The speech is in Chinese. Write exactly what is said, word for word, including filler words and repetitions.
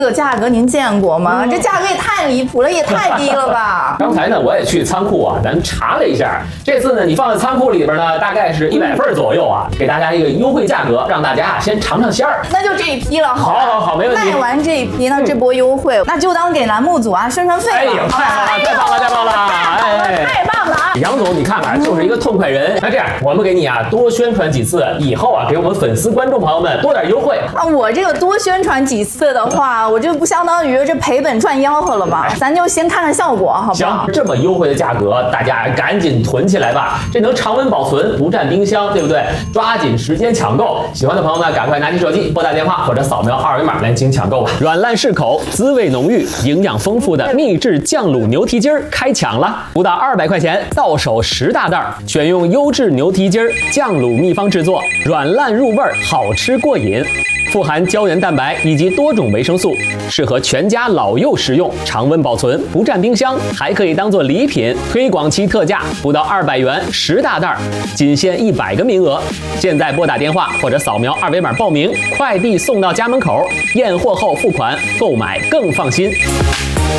这个价格您见过吗？这价格也太离谱了，也太低了吧！ 刚才呢，我也去仓库啊，咱查了一下，这次呢，你放在仓库里边呢，大概是一百份左右啊，给大家一个优惠价格，让大家啊先尝尝鲜儿。 那就这一批了，好， 好好好，没问题。 卖完这一批呢，这波优惠，那就当给栏目组啊宣传费了。 哎呦，太好了，太棒了，太棒了！ 哎，太棒了啊！ 杨总，你看看，就是一个痛快人。那这样，我们给你啊多宣传几次，以后啊给我们粉丝观众朋友们多点优惠啊。我这个多宣传几次的话，我就不相当于这赔本赚吆喝了吗？咱就先看看效果，好不好？ 行，这么优惠的价格，大家赶紧囤起来吧，这能常温保存，不占冰箱，对不对？抓紧时间抢购，喜欢的朋友呢，赶快拿起手机拨打电话或者扫描二维码来进行抢购吧。软烂适口，滋味浓郁，营养丰富的秘制酱卤牛蹄筋儿开抢了，不到二百块钱，到手十大袋，选用优质牛蹄筋儿酱卤秘方制作，软烂入味儿，好吃过瘾。富含胶原蛋白以及多种维生素，适合全家老幼食用，常温保存，不占冰箱，还可以当做礼品。推广期特价不到二百元，十大袋，仅限一百个名额。现在拨打电话或者扫描二维码报名，快递送到家门口，验货后付款，购买更放心。